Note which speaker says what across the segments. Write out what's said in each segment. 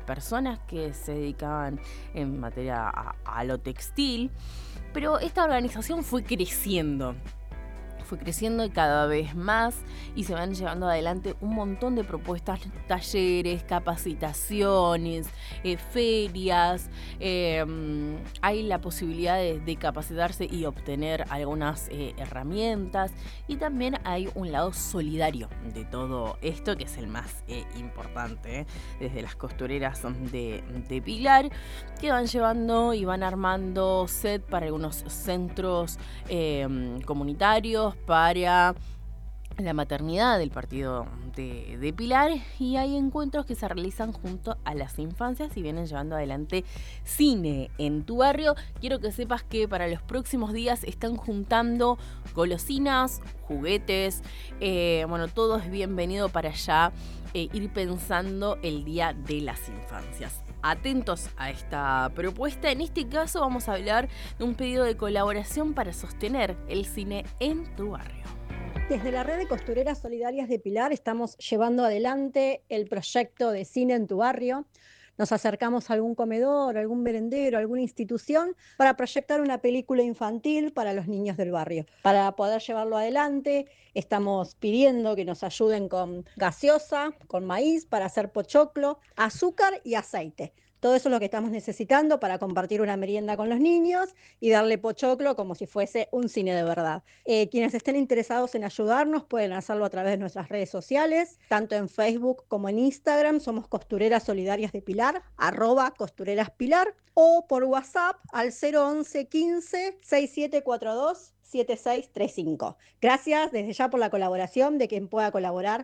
Speaker 1: personas que se dedicaban en materia a lo textil, pero esta organización fue creciendo y cada vez más, y se van llevando adelante un montón de propuestas, talleres, capacitaciones, ferias. Hay la posibilidad de capacitarse y obtener algunas herramientas, y también hay un lado solidario de todo esto, que es el más importante, desde las costureras de Pilar, que van llevando y van armando set para algunos centros comunitarios, para la maternidad del partido de Pilar, y hay encuentros que se realizan junto a las infancias y vienen llevando adelante Cine en tu Barrio. Quiero que sepas que para los próximos días están juntando golosinas, juguetes, todo es bienvenido para ya ir pensando el Día de las Infancias. Atentos a esta propuesta. En este caso vamos a hablar de un pedido de colaboración para sostener el cine en tu barrio.
Speaker 2: Desde la red de costureras solidarias de Pilar estamos llevando adelante el proyecto de Cine en tu Barrio. Nos acercamos a algún comedor, algún merendero, alguna institución para proyectar una película infantil para los niños del barrio. Para poder llevarlo adelante, estamos pidiendo que nos ayuden con gaseosa, con maíz para hacer pochoclo, azúcar y aceite. Todo eso es lo que estamos necesitando para compartir una merienda con los niños y darle pochoclo como si fuese un cine de verdad. Quienes estén interesados en ayudarnos pueden hacerlo a través de nuestras redes sociales, tanto en Facebook como en Instagram. Somos Costureras Solidarias de Pilar, @costureraspilar, o por WhatsApp al 011 15 6742 7635. Gracias desde ya por la colaboración de quien pueda colaborar.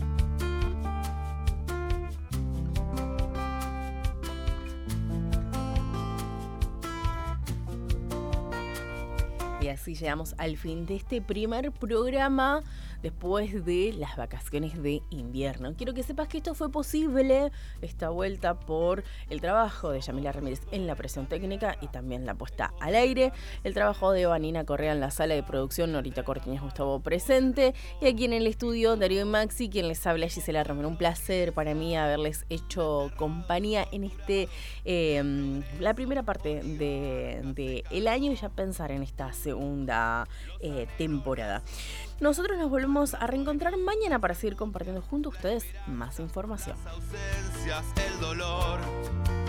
Speaker 1: Y así llegamos al fin de este primer programa después de las vacaciones de invierno. Quiero que sepas que esto fue posible, esta vuelta, por el trabajo de Yamila Ramírez en la presión técnica y también la puesta al aire, el trabajo de Vanina Correa en la sala de producción, Norita Cortiñas Gustavo presente, y aquí en el estudio Darío y Maxi, quien les habla, Gisela Romero. Un placer para mí haberles hecho compañía en la primera parte de el año, y ya pensar en esta segunda temporada. Nosotros nos volvemos a reencontrar mañana para seguir compartiendo junto a ustedes más información.
Speaker 3: Las ausencias, el dolor.